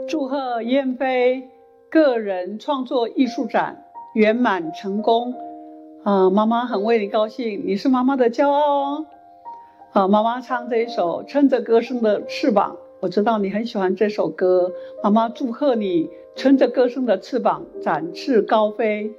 祝贺燕飞个人创作艺术展圆满成功。妈妈很为你高兴，你是妈妈的骄傲哦。妈妈唱这一首撑着歌声的翅膀，我知道你很喜欢这首歌，妈妈祝贺你撑着歌声的翅膀展翅高飞。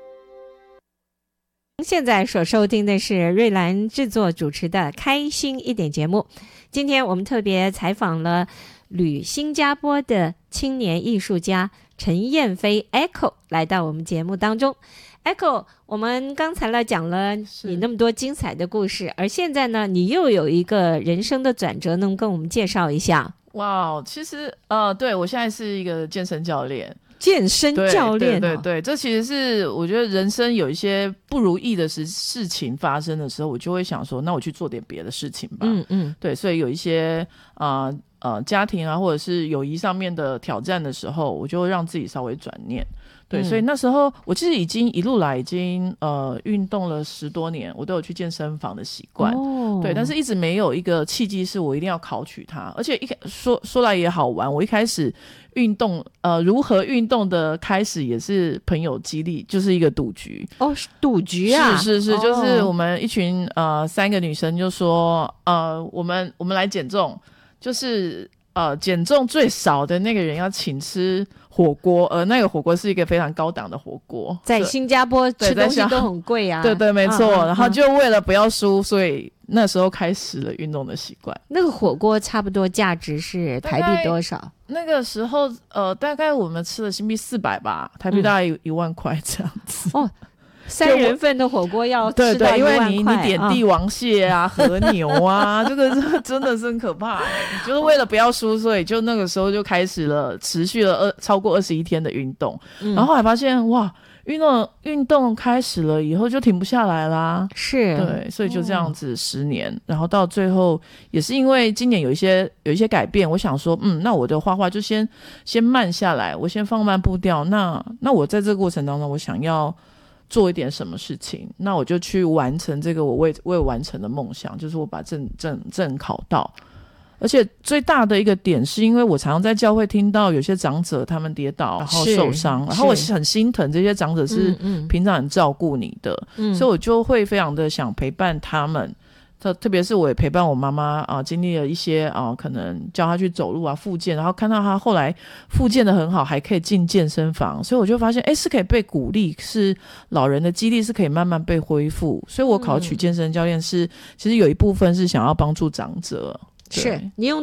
现在所收听的是瑞兰制作主持的开心一点节目。今天我们特别采访了旅新加坡的青年艺术家陈燕飞 Echo 来到我们节目当中。Echo， 我们刚才来讲了你那么多精彩的故事，而现在呢，你又有一个人生的转折，能跟我们介绍一下？ 哇，其实对，我现在是一个健身教练。 健身教练， 对，这其实是我觉得人生有一些不如意的事情发生的时候，我就会想说，那我去做点别的事情吧。对，所以有一些家庭啊，或者是友谊上面的挑战的时候，我就让自己稍微转念。对，所以那时候我其实一路来已经运动了10多年，我都有去健身房的习惯。对，但是一直没有一个契机是我一定要考取它，而且说来也好玩，我一开始运动如何运动的开始也是朋友激励，就是一个赌局。 赌局啊， 是，就是我们一群3个女生就说我们来减重，就是减重最少的那个人要请吃火锅，那个火锅是一个非常高档的火锅， 在新加坡吃东西都很贵啊。 对，没错。然后就为了不要输，所以那时候开始了运动的习惯。 那个火锅差不多价值是台币多少？ 那个时候大概我们吃了新币400吧，台币大概1万块这样子。 3人份的火锅要吃到1万块。对， 因为你点帝王蟹啊、和牛啊，这个真的是很可怕。就是为了不要输，所以就那个时候就开始了，持续了超过21天的运动。然后后来发现哇，运动开始了以后就停不下来啦。 是， 对，所以就这样子10年，然后到最后也是因为今年有一些改变，我想说那我的画画就先慢下来，我先放慢步调。那我在这个过程当中，我想要做一点什么事情，那我就去完成这个我未完成的梦想，就是我把证考到。而且最大的一个点是因为我常常在教会听到有些长者他们跌倒然后受伤，然后我很心疼这些长者是平常很照顾你的，所以我就会非常的想陪伴他们。特别是我也陪伴我妈妈经历了一些可能教她去走路复健，然后看到她后来复健的很好，还可以进健身房，所以我就发现是可以被鼓励，是老人的肌力是可以慢慢被恢复。所以我考取健身教练其实有一部分是想要帮助长者。 是你用